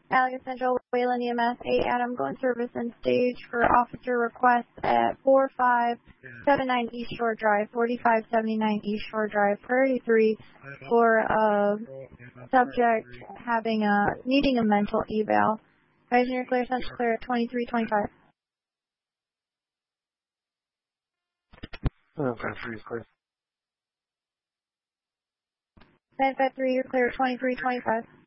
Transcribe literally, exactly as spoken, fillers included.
Allegan Central, Wayland E M S, eight Adam, going service and stage for officer request at four five seven nine East Shore Drive, forty-five seventy-nine East Shore Drive, priority three, for a subject having a, needing a mental eval. Engineer clear, Central clear at twenty-three twenty-five. Okay, three is clear. nine five three, you're clear at twenty-three twenty-five.